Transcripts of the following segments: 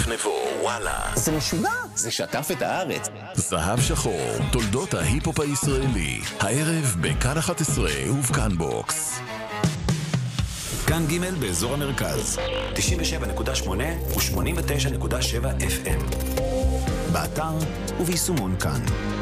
נבו, וואלה. זה משוגע, זה שטף את הארץ. זהב שחור, תולדות ההיפ-הופ הישראלי. הערב בכאן 11 ובכאן בוקס. כאן ג' באזור המרכז. 97.8 ו-89.7 FM. באתר וביישומון כאן.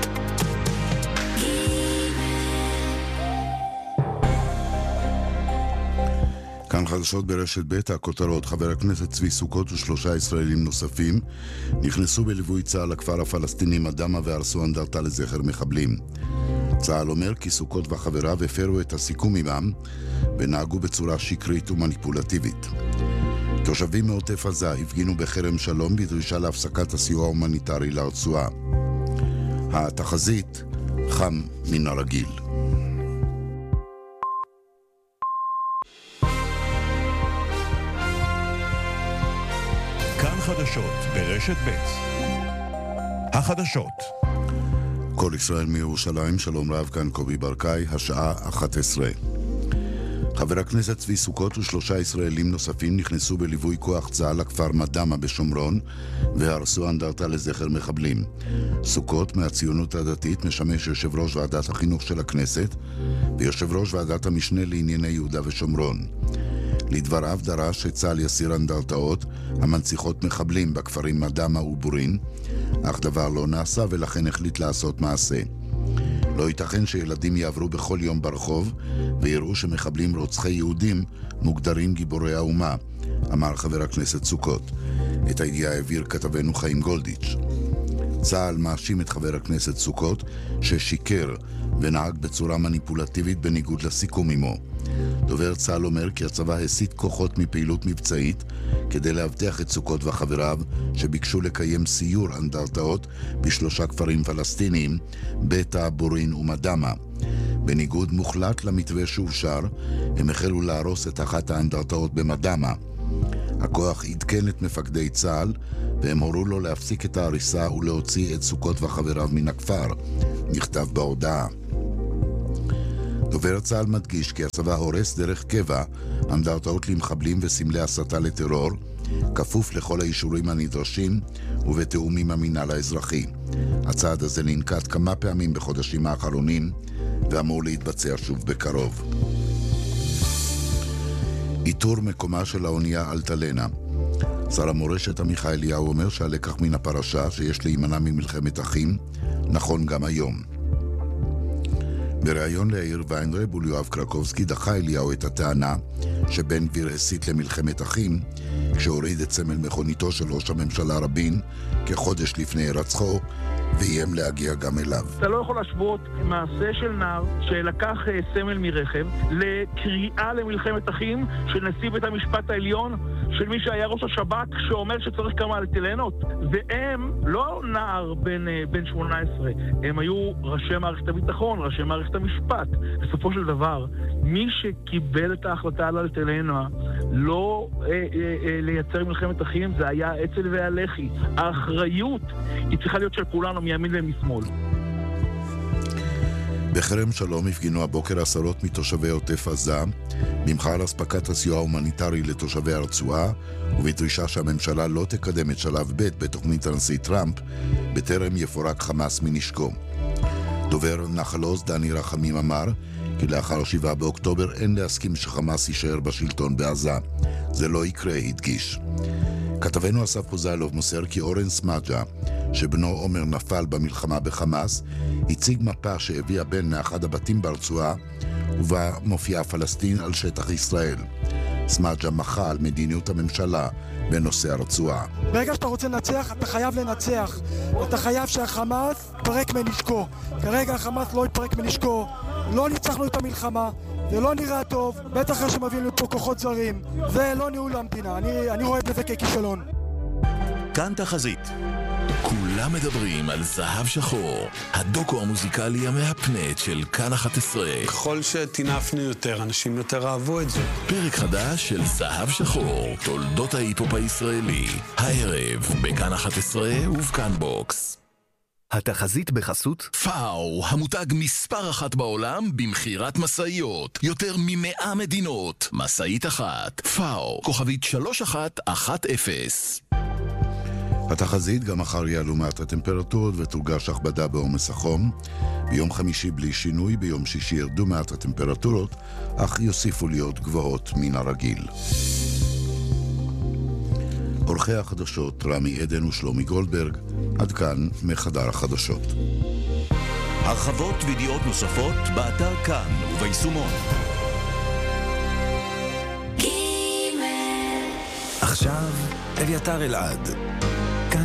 כאן חדשות ברשת ב' הכותרות. חבר הכנסת צבי סוכות ושלושה ישראלים נוספים נכנסו בליווי צה"ל לכפר הפלסטיני מדמה והרסו אנדרטה לזכר מחבלים. צה"ל אומר כי סוכות וחבריו הפרו את הסיכום עמם ונהגו בצורה שקרית ומניפולטיבית. תושבים מעוטף עזה הפגינו בחרם שלום בדרישה להפסקת הסיוע ההומניטרי לרצועה. התחזית חם מן הרגיל. כאן חדשות ברשת ב'. החדשות. כל ישראל מירושלים, שלום רב, כאן קובי ברקאי, השעה 11. חבר הכנסת צבי סוכות ושלושה ישראלים נוספים נכנסו בליווי כוח צה"ל לכפר מדמה בשומרון והרסו אנדרטה לזכר מחבלים. סוכות מהציונות הדתית משמש יושב ראש ועדת החינוך של הכנסת ויושב ראש ועדת המשנה לענייני יהודה ושומרון. לדבריו דרש שצה"ל יסיר אנדרטאות המנציחות מחבלים בכפרים מדמה ובורין, אך דבר לא נעשה ולכן החליט לעשות מעשה. לא ייתכן שילדים יעברו בכל יום ברחוב ויראו שמחבלים רוצחי יהודים מוגדרים גיבורי האומה, אמר חבר הכנסת סוכות. את הידיעה העביר כתבנו חיים גולדיץ'. צה"ל מאשים את חבר הכנסת סוכות ששיקר ונהג בצורה מניפולטיבית בניגוד לסיכום עמו. דובר צה"ל אומר כי הצבא הסיט כוחות מפעילות מבצעית כדי להבטיח את סוכות וחבריו שביקשו לקיים סיור אנדרטאות בשלושה כפרים פלסטיניים, ביתא, בורין ומדמה. בניגוד מוחלט למתווה שאושר, הם החלו להרוס את אחת האנדרטאות במדמה. הכוח עדכן את מפקדי צה"ל והם הורו לו להפסיק את ההריסה ולהוציא את סוכות וחבריו מן הכפר, נכתב בהודעה. דובר צה"ל מדגיש כי הצבא הורס דרך קבע אנדרטאות למחבלים וסמלי הסתה לטרור, כפוף לכל האישורים הנדרשים ובתיאום עם המינהל האזרחי. הצעד הזה ננקט כמה פעמים בחודשים האחרונים ואמור להתבצע שוב בקרוב. איתור מקומה של האונייה אלטלנה. שר המורשת עמיחי אליהו אומר שהלקח מן הפרשה שיש להימנע ממלחמת אחים נכון גם היום. בריאיון ליאיר ויינרב וליואב קרקובסקי דחה אליהו את הטענה שבן גביר הסית למלחמת אחים כשהוריד את סמל מכוניתו של ראש הממשלה רבין כחודש לפני הירצחו ואיים להגיע גם אליו. אתה לא יכול להשוות מעשה של נער שלקח סמל מרכב לקריאה למלחמת אחים של נשיא בית המשפט העליון של מי שהיה ראש השב"כ שאומר שצריך כמה אלטלנות, והם לא נער בן 18, הם היו ראשי מערכת הביטחון, ראשי מערכת המשפט. בסופו של דבר מי שקיבל את ההחלטה על אלטלנה לא לייצר מלחמת אחים זה היה אצ"ל והלח"י. האחריות היא צריכה להיות של כולנו מימין ומשמאל. בחרם שלום הפגינו הבוקר עשרות מתושבי עוטף עזה במחאה על אספקת הסיוע ההומניטרי לתושבי הרצועה ובדרישה שהממשלה לא תקדם את שלב ב' בתוכנית הנשיא טראמפ בטרם יפורק חמאס מנשקו. דובר נחל עוז דני רחמים אמר כי לאחר 7 באוקטובר אין להסכים שחמאס יישאר בשלטון בעזה. זה לא יקרה, הדגיש. כתבנו אסף פוזיילוב מוסר כי אורן סמאג'ה, שבנו עומר נפל במלחמה בחמאס, הציג מפה שהביאה בן מאחד הבתים ברצועה, ובה מופיעה פלסטין על שטח ישראל. סמאג'ה מחה על מדיניות הממשלה בנושא הרצועה. ברגע שאתה רוצה לנצח, אתה חייב לנצח. אתה חייב שהחמאס יתפרק מנשקו. כרגע החמאס לא יתפרק מנשקו. לא ניצחנו את המלחמה. זה לא נראה טוב, בטח אחרי שמביאים לפה כוחות זרים. זה לא ניהול המדינה, אני רואה בזה ככישלון. כאן תחזית. כולם מדברים על זהב שחור, הדוקו המוזיקלי המהפנט של כאן 11. ככל שתינפנו יותר, אנשים יותר אהבו את זה. פרק חדש של זהב שחור, תולדות ההיפ-הופ הישראלי. הערב בכאן 11 ובכאן בוקס. התחזית בחסות פאו, המותג מספר 1 בעולם במחירת מסעיות, יותר מ100 מדינות, מסעית אחת, פאו, כוכבית 3110. התחזית, גם מחר יעלו מעט הטמפרטורות ותורגש הכבדה בעומס החום. ביום חמישי בלי שינוי, ביום שישי ירדו מעט הטמפרטורות, אך יוסיפו להיות גבוהות מן הרגיל. עורכי החדשות רמי עדן ושלומי גולדברג, עד כאן מחדר החדשות. הרחבות וידיעות נוספות באתר כאן וביישומון. עכשיו אביתר אלעד.